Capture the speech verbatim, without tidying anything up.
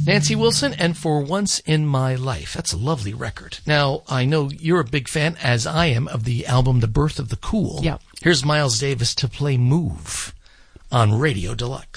Nancy Wilson and For Once in My Life. That's a lovely record. Now, I know you're a big fan, as I am, of the album The Birth of the Cool. Yeah. Here's Miles Davis to play Move on Radio Deluxe.